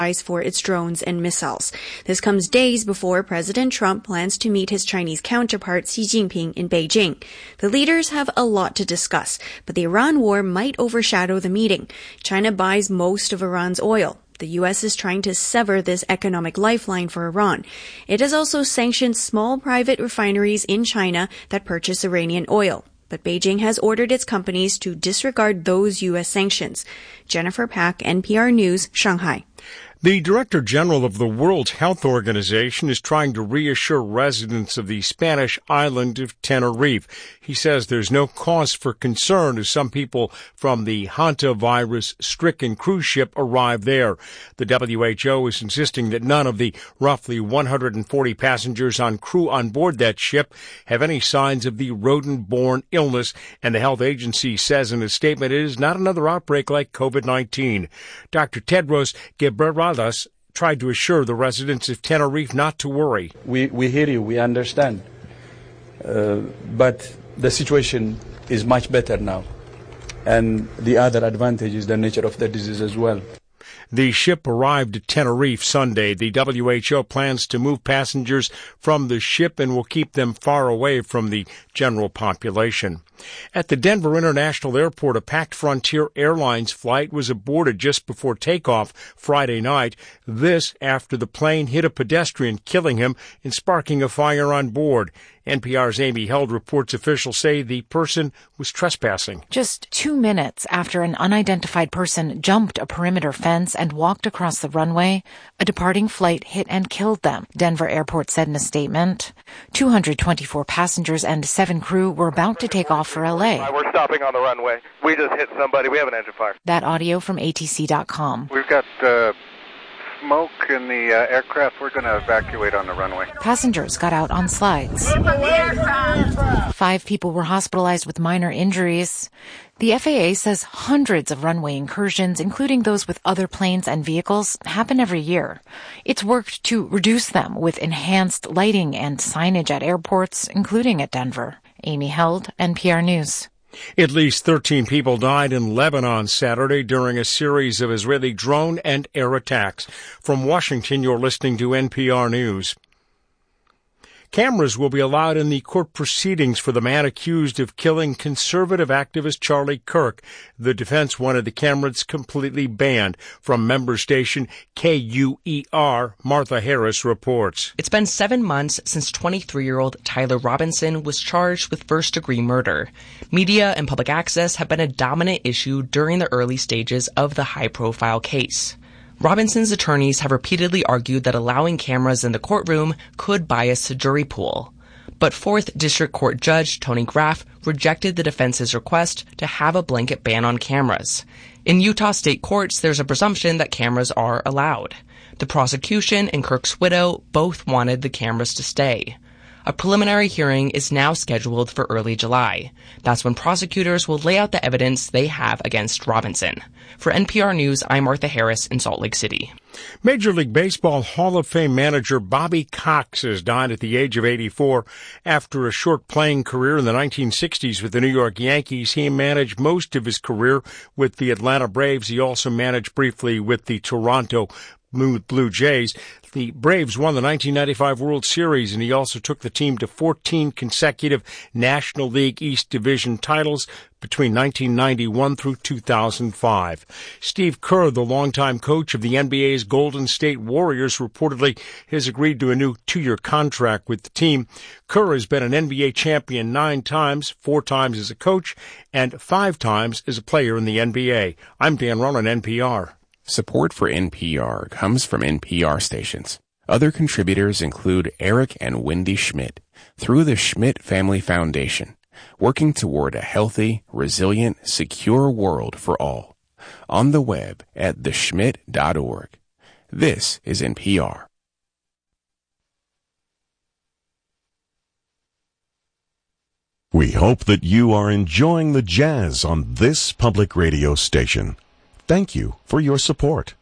for its drones and missiles. This comes days before President Trump plans to meet his Chinese counterpart Xi Jinping in Beijing. The leaders have a lot to discuss, but the Iran war might overshadow the meeting. China buys most of Iran's oil. The U.S. is trying to sever this economic lifeline for Iran. It has also sanctioned small private refineries in China that purchase Iranian oil. But Beijing has ordered its companies to disregard those U.S. sanctions. Jennifer Pack, NPR News, Shanghai. The Director General of the World Health Organization is trying to reassure residents of the Spanish island of Tenerife. He says there's no cause for concern as some people from the hantavirus-stricken cruise ship arrive there. The WHO is insisting that none of the roughly 140 passengers on crew on board that ship have any signs of the rodent-borne illness, and the health agency says in a statement it is not another outbreak like COVID-19. Dr. Tedros Ghebreyesus tried to assure the residents of Tenerife not to worry. We hear you, we understand. But the situation is much better now. And the other advantage is the nature of the disease as well. The ship arrived at Tenerife Sunday. The WHO plans to move passengers from the ship and will keep them far away from the general population. At the Denver International Airport, a packed Frontier Airlines flight was aborted just before takeoff Friday night. This after the plane hit a pedestrian, killing him and sparking a fire on board. NPR's Amy Held reports officials say the person was trespassing. Just 2 minutes after an unidentified person jumped a perimeter fence and walked across the runway, a departing flight hit and killed them, Denver Airport said in a statement. 224 passengers and 7 crew were about to take off for L.A. We're stopping on the runway. We just hit somebody. We have an engine fire. That audio from ATC.com. We've got smoke in the aircraft. We're going to evacuate on the runway. Passengers got out on slides. 5 people were hospitalized with minor injuries. The FAA says hundreds of runway incursions, including those with other planes and vehicles, happen every year. It's worked to reduce them with enhanced lighting and signage at airports, including at Denver. Amy Held, NPR News. At least 13 people died in Lebanon Saturday during a series of Israeli drone and air attacks. From Washington, you're listening to NPR News. Cameras will be allowed in the court proceedings for the man accused of killing conservative activist Charlie Kirk. The defense wanted the cameras completely banned. From member station KUER, Martha Harris reports. It's been 7 months since 23-year-old Tyler Robinson was charged with first-degree murder. Media and public access have been a dominant issue during the early stages of the high-profile case. Robinson's attorneys have repeatedly argued that allowing cameras in the courtroom could bias the jury pool. But 4th District Court Judge Tony Graff rejected the defense's request to have a blanket ban on cameras. In Utah state courts, there's a presumption that cameras are allowed. The prosecution and Kirk's widow both wanted the cameras to stay. A preliminary hearing is now scheduled for early July. That's when prosecutors will lay out the evidence they have against Robinson. For NPR News, I'm Martha Harris in Salt Lake City. Major League Baseball Hall of Fame manager Bobby Cox has died at the age of 84. After a short playing career in the 1960s with the New York Yankees, he managed most of his career with the Atlanta Braves. He also managed briefly with the Toronto Blue Jays. The Braves won the 1995 World Series, and he also took the team to 14 consecutive National League East Division titles between 1991 through 2005. Steve Kerr, the longtime coach of the NBA's Golden State Warriors, reportedly has agreed to a new 2-year contract with the team. Kerr has been an NBA champion 9 times, 4 times as a coach, and 5 times as a player in the NBA. I'm Dan Ronan, NPR. Support for NPR comes from NPR stations. Other contributors include Eric and Wendy Schmidt through the Schmidt Family Foundation, working toward a healthy, resilient, secure world for all. On the web at theschmidt.org. This is NPR. We hope that you are enjoying the jazz on this public radio station. Thank you for your support.